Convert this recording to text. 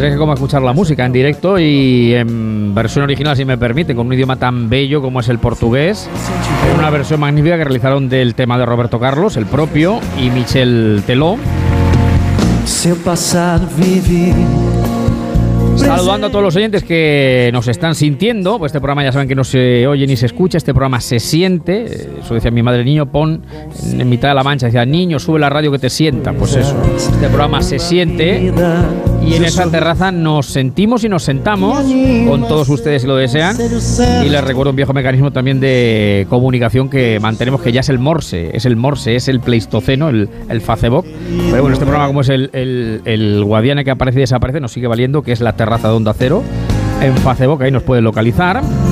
es como escuchar la música en directo y en versión original, si me permite, con un idioma tan bello como es el portugués. Una versión magnífica que realizaron del tema de Roberto Carlos, el propio, y Michel Teló. Saludando a todos los oyentes que nos están sintiendo, pues este programa ya saben que no se oye ni se escucha, este programa se siente. Eso decía mi madre, niño, pon en mitad de la Mancha, decía, niño, sube la radio que te sienta. Pues eso, este programa se siente y en esa terraza nos sentimos y nos sentamos con todos ustedes si lo desean. Y les recuerdo un viejo mecanismo también de comunicación que mantenemos, que ya es el Morse, es el Pleistoceno, el Facebook. Pero bueno, este programa, como es el Guadiana que aparece y desaparece, nos sigue valiendo, que es la terraza de Onda Cero en Facebook, ahí nos pueden localizar.